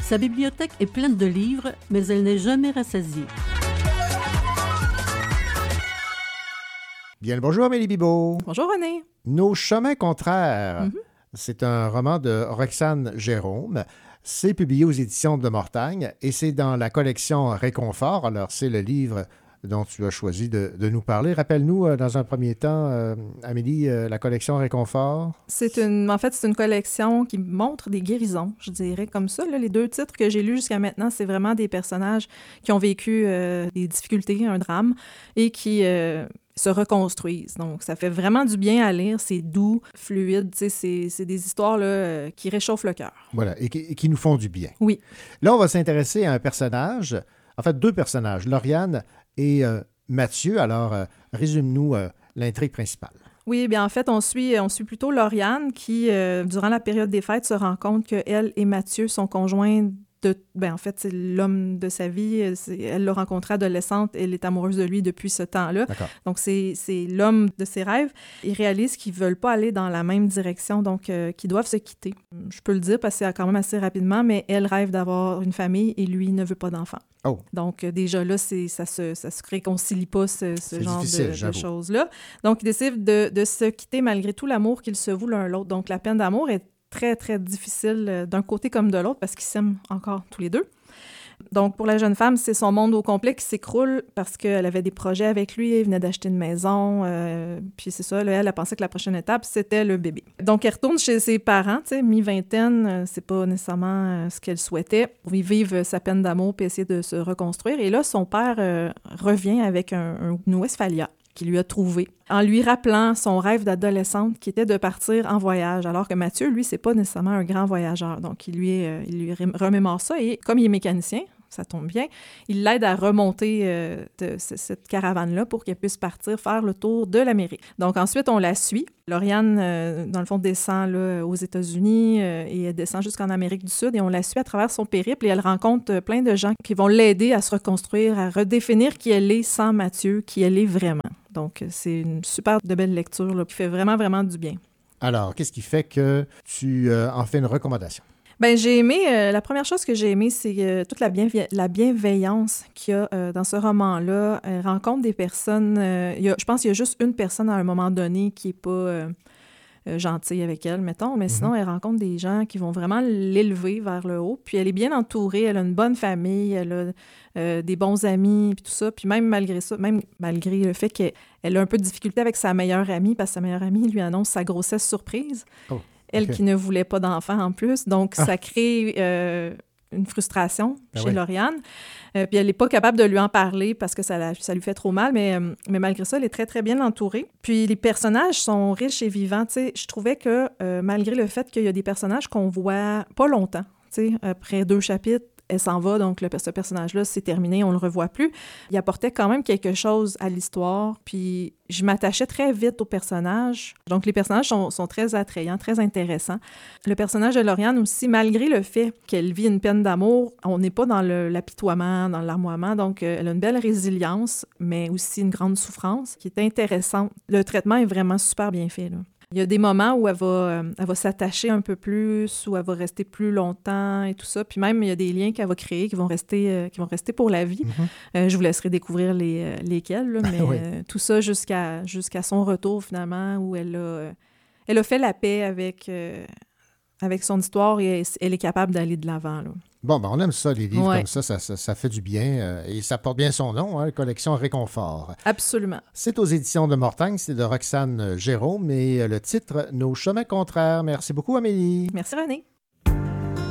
Sa bibliothèque est pleine de livres, mais elle n'est jamais rassasiée. Bien le bonjour, Amélie Bibeau. Bonjour, René. Nos chemins contraires. C'est un roman de Roxane Jérôme. C'est publié aux éditions de Mortagne et c'est dans la collection Réconfort. Alors, c'est le livre dont tu as choisi de nous parler. Rappelle-nous, dans un premier temps, Amélie, la collection Réconfort. C'est une collection qui montre des guérisons, je dirais, comme ça. Là, les deux titres que j'ai lus jusqu'à maintenant, c'est vraiment des personnages qui ont vécu des difficultés, un drame, et qui se reconstruisent. Donc, ça fait vraiment du bien à lire. C'est doux, fluide. C'est des histoires là, qui réchauffent le cœur. Voilà, et qui nous font du bien. Oui. Là, on va s'intéresser à un personnage, en fait, deux personnages, Lauriane et Mathieu. Alors, résume-nous l'intrigue principale. Oui, bien en fait, on suit plutôt Lauriane qui, durant la période des fêtes, se rend compte qu'elle et Mathieu sont conjoints en fait, c'est l'homme de sa vie. Elle l'a rencontré adolescente. Elle est amoureuse de lui depuis ce temps-là. D'accord. Donc, c'est l'homme de ses rêves. Ils réalisent qu'ils ne veulent pas aller dans la même direction, donc qu'ils doivent se quitter. Je peux le dire parce que c'est quand même assez rapidement, mais elle rêve d'avoir une famille et lui ne veut pas d'enfant. Oh. Donc, déjà là, ça se réconcilie pas, ce genre de choses-là. Donc, ils décident de se quitter malgré tout l'amour qu'ils se vouent l'un l'autre. Donc, la peine d'amour est très, très difficile d'un côté comme de l'autre parce qu'ils s'aiment encore tous les deux. Donc, pour la jeune femme, c'est son monde au complet qui s'écroule parce qu'elle avait des projets avec lui, elle venait d'acheter une maison, puis c'est ça, là, elle a pensé que la prochaine étape, c'était le bébé. Donc, elle retourne chez ses parents, tu sais, mi-vingtaine, c'est pas nécessairement ce qu'elle souhaitait pour vivre sa peine d'amour puis essayer de se reconstruire. Et là, son père revient avec une Westphalia qu'il lui a trouvé, en lui rappelant son rêve d'adolescente qui était de partir en voyage, alors que Mathieu, lui, c'est pas nécessairement un grand voyageur. Donc, il lui remémore ça et comme il est mécanicien, ça tombe bien, il l'aide à remonter cette caravane-là pour qu'elle puisse partir faire le tour de l'Amérique. Donc, ensuite, on la suit. Lauriane, dans le fond, descend là, aux États-Unis et elle descend jusqu'en Amérique du Sud et on la suit à travers son périple et elle rencontre plein de gens qui vont l'aider à se reconstruire, à redéfinir qui elle est sans Mathieu, qui elle est vraiment. Donc, c'est une super de belle lecture là, qui fait vraiment, vraiment du bien. Alors, qu'est-ce qui fait que tu en fais une recommandation? Bien, j'ai aimé, la première chose que j'ai aimée, c'est toute la bienveillance qu'il y a dans ce roman-là. Elle rencontre des personnes, je pense qu'il y a juste une personne à un moment donné qui n'est pas gentille avec elle, mettons, mais sinon, elle rencontre des gens qui vont vraiment l'élever vers le haut. Puis elle est bien entourée, elle a une bonne famille, elle a des bons amis, puis tout ça. Puis même malgré ça, même malgré le fait qu'elle a un peu de difficulté avec sa meilleure amie, parce que sa meilleure amie lui annonce sa grossesse surprise. Oh. Elle qui ne voulait pas d'enfant en plus. Donc, ça crée une frustration chez Lauriane. Puis elle n'est pas capable de lui en parler parce que ça lui fait trop mal, mais malgré ça, elle est très, très bien entourée. Puis les personnages sont riches et vivants. Tu sais, je trouvais que malgré le fait qu'il y a des personnages qu'on voit pas longtemps, tu sais, après 2 chapitres, elle s'en va, donc ce personnage-là, c'est terminé, on le revoit plus. Il apportait quand même quelque chose à l'histoire, puis je m'attachais très vite aux personnages. Donc, les personnages sont très attrayants, très intéressants. Le personnage de Lauriane aussi, malgré le fait qu'elle vit une peine d'amour, on n'est pas dans l'apitoiement, dans larmoiement, donc elle a une belle résilience, mais aussi une grande souffrance qui est intéressante. Le traitement est vraiment super bien fait, là. Il y a des moments où elle va s'attacher un peu plus, où elle va rester plus longtemps et tout ça. Puis même, il y a des liens qu'elle va créer qui vont rester pour la vie. Je vous laisserai découvrir lesquels, là, mais oui. Tout ça jusqu'à son retour, finalement, où elle a fait la paix avec son histoire et elle est capable d'aller de l'avant, là. Bon, ben on aime ça, les livres comme ça fait du bien et ça porte bien son nom, hein, collection Réconfort. Absolument. C'est aux éditions de Mortagne, c'est de Roxane Jérôme et le titre « Nos chemins contraires ». Merci beaucoup, Amélie. Merci, René.